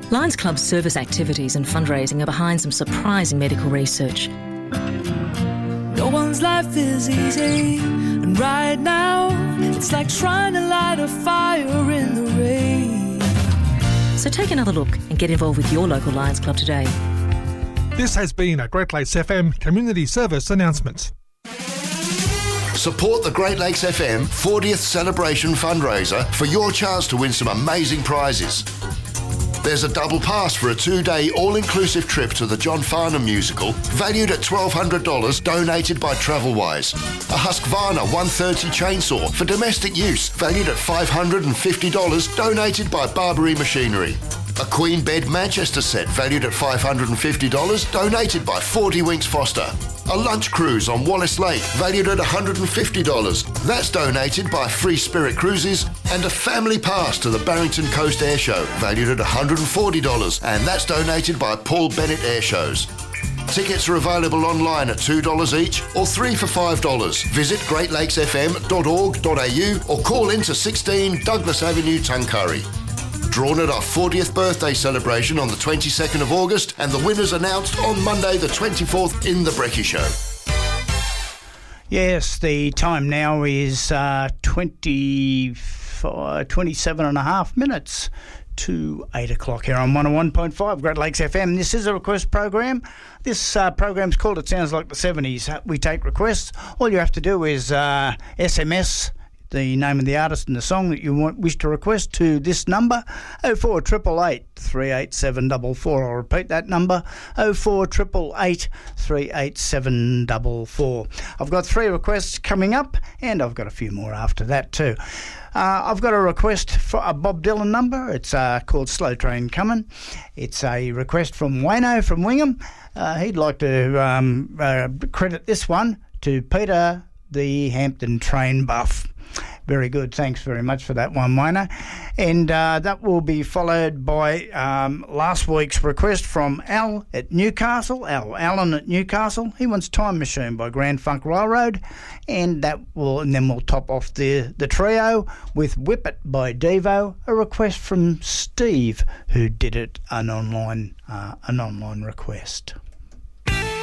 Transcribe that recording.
Lions Club's service activities and fundraising are behind some surprising medical research. No one's life is easy, and right now it's like trying to light a fire in the rain. So take another look and get involved with your local Lions Club today. This has been a Great Lakes FM Community Service announcement. Support the Great Lakes FM 40th Celebration fundraiser for your chance to win some amazing prizes. There's a double pass for a 2-day all-inclusive trip to the John Farnham musical, valued at $1,200, donated by Travelwise. A Husqvarna 130 chainsaw for domestic use, valued at $550, donated by Barbary Machinery. A Queen Bed Manchester set, valued at $550, donated by 40 Winks Foster. A lunch cruise on Wallace Lake, valued at $150. That's donated by Free Spirit Cruises. And a family pass to the Barrington Coast Air Show, valued at $140. And that's donated by Paul Bennett Air Shows. Tickets are available online at $2 each or 3 for $5. Visit greatlakesfm.org.au or call into 16 Douglas Avenue, Tuncurry. Drawn at our 40th birthday celebration on the 22nd of August, and the winners announced on Monday the 24th in the Brekkie Show. Yes, the time now is 27 and a half minutes to 8 o'clock here on 101.5 Great Lakes FM. This is a request program. This program's called It Sounds Like the 70s. We take requests. All you have to do is SMS the name of the artist and the song that you wish to request to this number, 04888 38744. I'll repeat that number, 04888 38744. I've got 3 requests coming up, and I've got a few more after that too. I've got a request for a Bob Dylan number. It's called Slow Train Comin'. It's a request from Wayno from Wingham. He'd like to credit this one to Peter, the Hampton train buff. Very good. Thanks very much for that one, Wayno. And that will be followed by last week's request from Al at Newcastle, Alan at Newcastle. He wants Time Machine by Grand Funk Railroad. And then we'll top off the trio with Whip It by Devo, a request from Steve, who did it an online request.